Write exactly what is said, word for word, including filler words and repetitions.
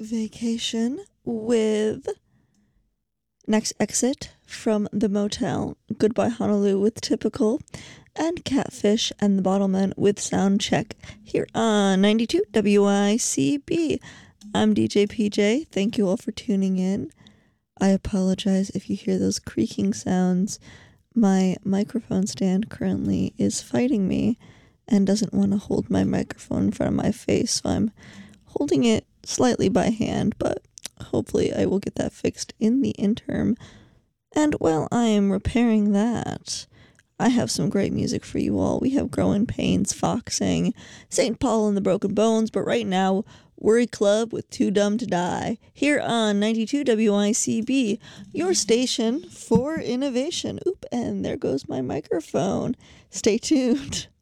Vacation with Next Exit from the Motel, Goodbye Honolulu with Typical, and Catfish and the Bottlemen with Sound Check here on ninety-two W I C B. I'm D J P J. Thank you all for tuning in. I apologize if you hear those creaking sounds. My microphone stand currently is fighting me and doesn't want to hold my microphone in front of my face, so I'm holding it slightly by hand, but hopefully I will get that fixed in the interim. And while I am repairing that, I have some great music for you all. We have Growing Pains, Foxing, Saint Paul and the Broken Bones, but right now, Worry Club with Too Dumb to Die, here on ninety-two W I C B, your station for innovation. Oop, and there goes my microphone. Stay tuned.